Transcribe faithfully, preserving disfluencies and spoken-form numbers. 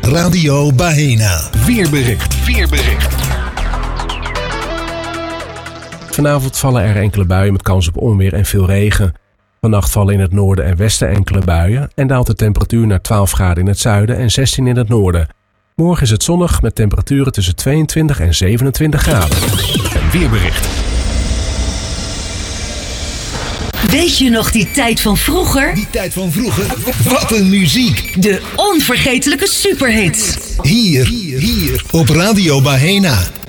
Radio Bahena. Weerbericht. Weerbericht. Vanavond vallen er enkele buien met kans op onweer en veel regen. Vannacht vallen in het noorden en westen enkele buien en daalt de temperatuur naar twaalf graden in het zuiden en zestien in het noorden. Morgen is het zonnig met temperaturen tussen tweeëntwintig en zevenentwintig graden. Weerbericht. Weet je nog die tijd van vroeger? Die tijd van vroeger? Wat een muziek! De onvergetelijke superhits. Hier, hier, hier op Radio Bahena.